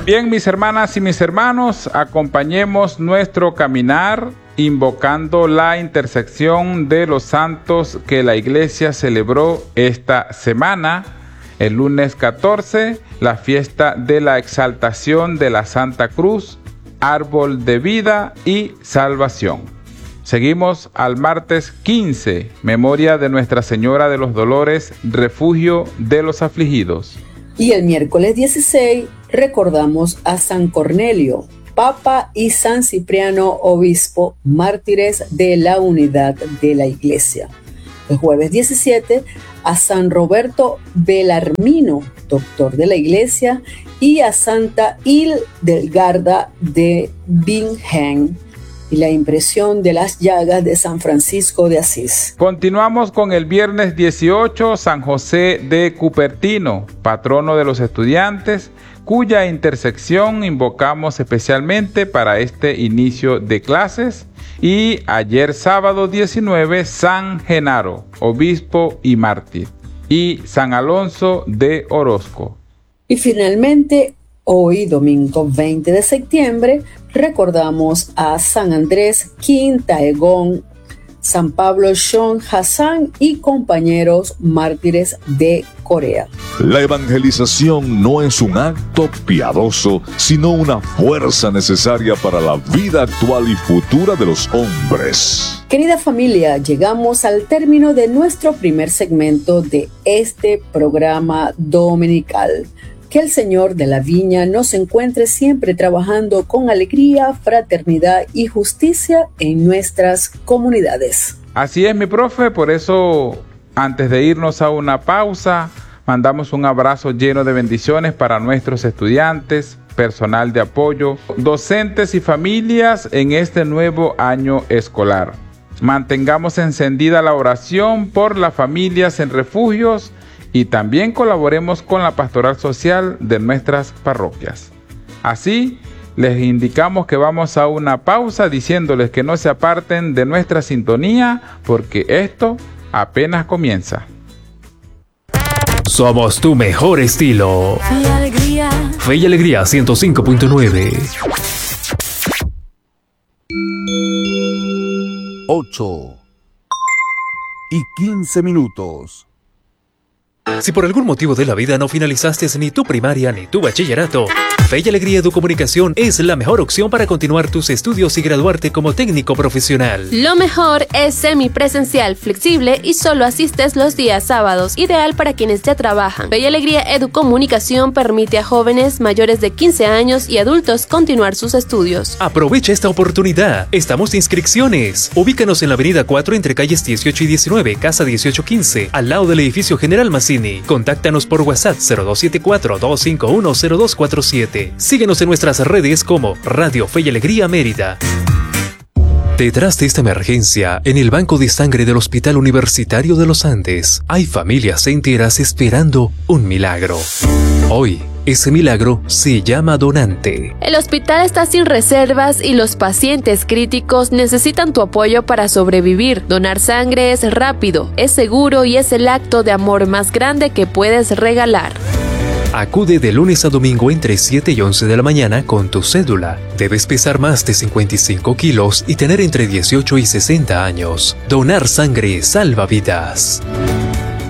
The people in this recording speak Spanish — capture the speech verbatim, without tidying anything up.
Bien, mis hermanas y mis hermanos, acompañemos nuestro caminar invocando la intersección de los santos que la Iglesia celebró esta semana. El lunes catorce, la fiesta de la exaltación de la Santa Cruz, árbol de vida y salvación. Seguimos al martes quince, memoria de Nuestra Señora de los Dolores, refugio de los afligidos. Y el miércoles dieciséis recordamos a San Cornelio, Papa, y San Cipriano, obispo, mártires de la unidad de la Iglesia. El jueves diecisiete, a San Roberto Belarmino, doctor de la Iglesia, y a Santa Hildegarda de Bingen, y la impresión de las llagas de San Francisco de Asís. Continuamos con el viernes dieciocho, San José de Cupertino, patrono de los estudiantes, cuya intersección invocamos especialmente para este inicio de clases. Y ayer sábado diecinueve, San Genaro, obispo y mártir, y San Alonso de Orozco. Y finalmente, hoy domingo veinte de septiembre, recordamos a San Andrés Quintaegón, San Pablo Shon Hassan y compañeros mártires de Corea. La evangelización no es un acto piadoso, sino una fuerza necesaria para la vida actual y futura de los hombres. Querida familia, llegamos al término de nuestro primer segmento de este programa dominical. Que el Señor de la Viña nos encuentre siempre trabajando con alegría, fraternidad y justicia en nuestras comunidades. Así es, mi profe, por eso antes de irnos a una pausa, mandamos un abrazo lleno de bendiciones para nuestros estudiantes, personal de apoyo, docentes y familias en este nuevo año escolar. Mantengamos encendida la oración por las familias en refugios y también colaboremos con la pastoral social de nuestras parroquias. Así, les indicamos que vamos a una pausa diciéndoles que no se aparten de nuestra sintonía porque esto apenas comienza. Somos tu mejor estilo. Fe y alegría. Fe y Alegría ciento cinco punto nueve. ocho y quince minutos. Si por algún motivo de la vida no finalizaste ni tu primaria ni tu bachillerato, Fe y Alegría Educomunicación es la mejor opción para continuar tus estudios y graduarte como técnico profesional. Lo mejor es semipresencial, flexible y solo asistes los días sábados, ideal para quienes ya trabajan. Fe y Alegría Educomunicación permite a jóvenes mayores de quince años y adultos continuar sus estudios. Aprovecha esta oportunidad. Estamos de inscripciones. Ubícanos en la avenida cuatro entre calles dieciocho y diecinueve, casa dieciocho quince, al lado del edificio General Massini. Contáctanos por WhatsApp cero dos siete cuatro, dos cinco uno, cero dos cuatro siete. Síguenos en nuestras redes como Radio Fe y Alegría Mérida. Detrás de esta emergencia, en el banco de sangre del Hospital Universitario de los Andes, hay familias enteras esperando un milagro. Hoy, ese milagro se llama donante. El hospital está sin reservas y los pacientes críticos necesitan tu apoyo para sobrevivir. Donar sangre es rápido, es seguro y es el acto de amor más grande que puedes regalar. Acude de lunes a domingo entre siete y once de la mañana con tu cédula. Debes pesar más de cincuenta y cinco kilos y tener entre dieciocho y sesenta años. Donar sangre salva vidas.